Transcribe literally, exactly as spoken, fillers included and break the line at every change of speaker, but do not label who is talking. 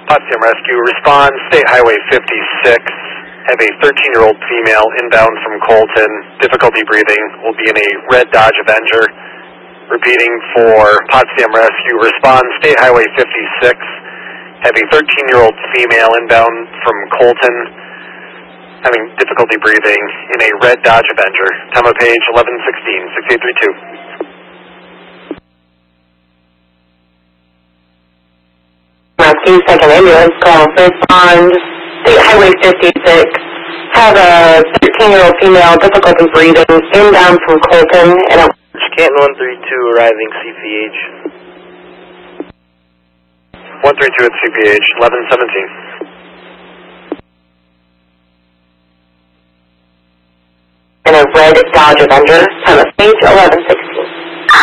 Potsdam Rescue, respond, State Highway fifty-six. Have a thirteen-year-old female inbound from Colton. Difficulty breathing. Will be in a red Dodge Avenger. Repeating for Potsdam Rescue, respond, State Highway fifty-six. Have a thirteen-year-old female inbound from Colton. Having difficulty breathing in a red Dodge Avenger. Time of page eleven sixteen, six eight three two.
Rescue, second ambulance call. Respond, State Highway fifty-six. Have a thirteen-year-old female, difficulty breathing, inbound from Colton. And a
Canton one three two arriving C P H.
one three two at C P H, eleven seventeen.
in a red Dodge Avenger. Time of page eleven sixteen.